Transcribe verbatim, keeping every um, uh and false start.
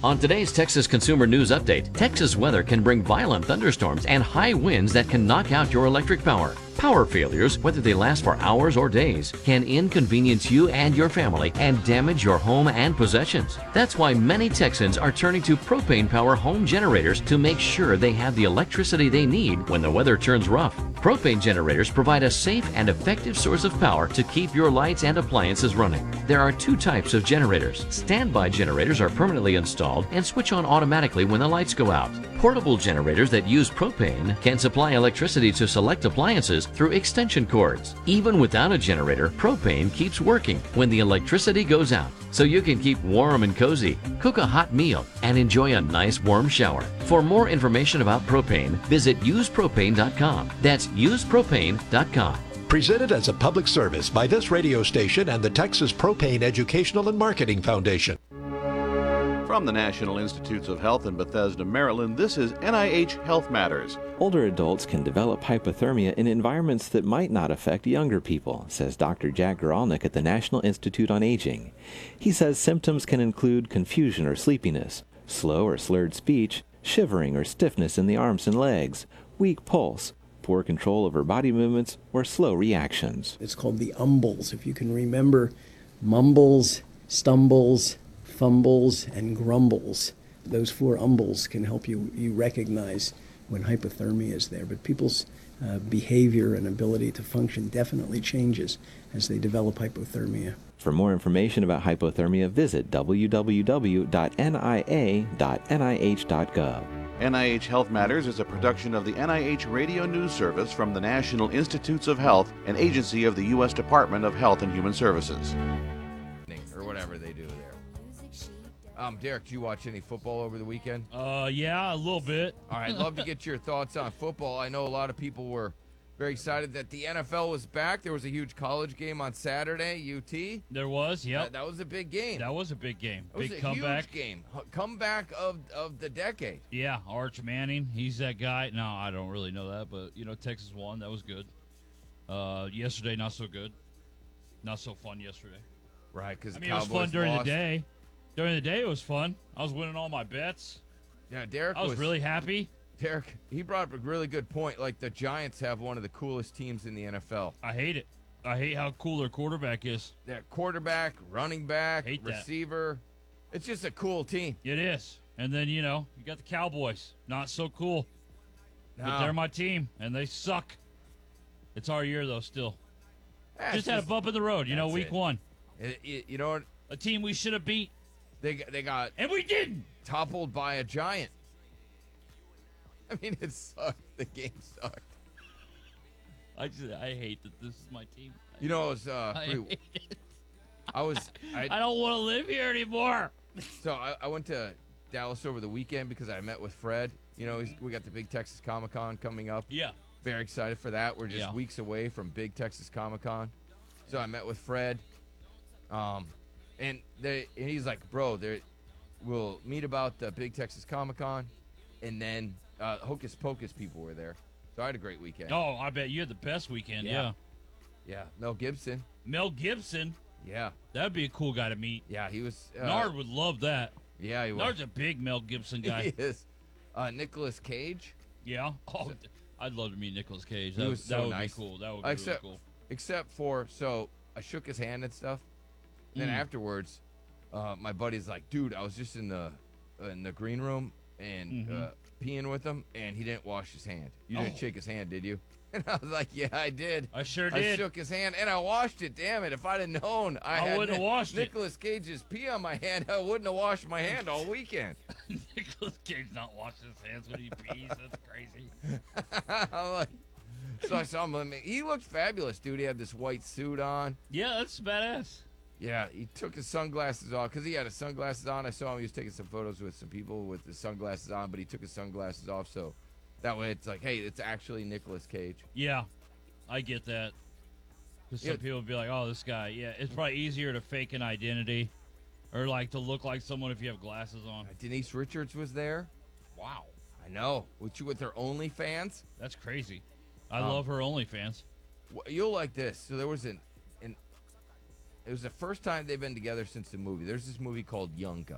On today's Texas Consumer News Update, Texas weather can bring violent thunderstorms and high winds that can knock out your electric power. Power failures, whether they last for hours or days, can inconvenience you and your family and damage your home and possessions. That's why many Texans are turning to propane power home generators to make sure they have the electricity they need when the weather turns rough. Propane generators provide a safe and effective source of power to keep your lights and appliances running. There are two types of generators. Standby generators are permanently installed and switch on automatically when the lights go out. Portable generators that use propane can supply electricity to select appliances through extension cords. Even without a generator, propane keeps working when the electricity goes out, so you can keep warm and cozy, cook a hot meal, and enjoy a nice warm shower. For more information about propane, visit use propane dot com. That's use propane dot com. Presented as a public service by this radio station and the Texas Propane Educational and Marketing Foundation. From the National Institutes of Health in Bethesda, Maryland, this is N I H Health Matters. Older adults can develop hypothermia in environments that might not affect younger people, says Doctor Jack Goralnik at the National Institute on Aging. He says symptoms can include confusion or sleepiness, slow or slurred speech, shivering or stiffness in the arms and legs, weak pulse, poor control over body movements, or slow reactions. It's called the umbles. If you can remember, mumbles, stumbles, fumbles, and grumbles. Those four umbles can help you, you recognize when hypothermia is there. But people's uh, behavior and ability to function definitely changes as they develop hypothermia. For more information about hypothermia, visit w w w dot n i a dot n i h dot gov. N I H Health Matters is a production of the N I H Radio News Service from the National Institutes of Health, an agency of the U S Department of Health and Human Services. Or whatever they do there. Um, Derek, did you watch any football over the weekend? Uh, yeah, a little bit. All right, love to get your thoughts on football. I know a lot of people were very excited that the N F L was back. There was a huge college game on Saturday, U T. There was, yep. That, that was a big game. That was a big game. It was big a comeback. huge game. H- Comeback of, of the decade. Yeah, Arch Manning, he's that guy. No, I don't really know that, but, you know, Texas won. That was good. Uh, yesterday, not so good. Not so fun yesterday. Right, because I mean, Cowboys it was fun during lost. the day. During the day, it was fun. I was winning all my bets. Yeah, Derek I was, was really happy. Derek, he brought up a really good point. Like, the Giants have one of the coolest teams in the N F L. I hate it. I hate how cool their quarterback is. Their quarterback, running back, Hate that. receiver. It's just a cool team. It is. And then, you know, you got the Cowboys. Not so cool. But No. they're my team, and they suck. It's our year, though, still. Yeah, Just it's had a bump in the road, you know, that's week it. one. It, it, you know what? A team we should have beat, They got- they got and we didn't. toppled by a giant. I mean, it sucked. The game sucked. I just I hate that this is my team. You know, it was uh, I, pretty- hate it. I was I I, don't want to live here anymore. so I, I went to Dallas over the weekend because I met with Fred. You know, he's, we got the Big Texas Comic Con coming up. Yeah. Very excited for that. We're just Yeah. weeks away from Big Texas Comic Con. So I met with Fred. Um, and they and he's like, bro, there we'll meet about the Big Texas Comic Con, and then uh, Hocus Pocus people were there. So I had a great weekend. Oh, I bet you had the best weekend. Yeah. Yeah. Yeah, Mel Gibson. Mel Gibson. Yeah, That'd be a cool guy to meet. yeah, he was. Uh, Nard would love that. Yeah, he was. Nard's a big Mel Gibson guy. He is. Uh, Nicolas Cage. Yeah. Oh, I'd love to meet Nicolas Cage. He That, was that so would nice. be cool. That would be Except, really cool. except for so I shook his hand and stuff. Then Mm. afterwards, uh, my buddy's like, dude, I was just in the uh, in the green room and Mhm. uh, peeing with him, and he didn't wash his hand. You didn't Oh. shake his hand, did you? And I was like, yeah, I did. I sure I did. shook his hand and I washed it. Damn it! If I'd have known, I, I had wouldn't have Ni- washed it. Nicolas Cage's pee on my hand. I wouldn't have washed my hand all weekend. Nicolas Cage not washing his hands when he pees. That's crazy. I'm like, so I saw him. I mean, he looked fabulous, dude. He had this white suit on. Yeah, that's badass. Yeah, he took his sunglasses off because he had his sunglasses on. I saw him. He was taking some photos with some people with his sunglasses on, but he took his sunglasses off. So that way it's like, hey, it's actually Nicolas Cage. Yeah, I get that. Because some Yeah. people would be like, oh, this guy. Yeah, it's probably easier to fake an identity or like to look like someone if you have glasses on. Denise Richards was there. Wow. I know. With you with her OnlyFans. That's crazy. I Um, love her OnlyFans. Wh- You'll like this. So there was an, an, it was the first time they've been together since the movie. There's this movie called Young Guns.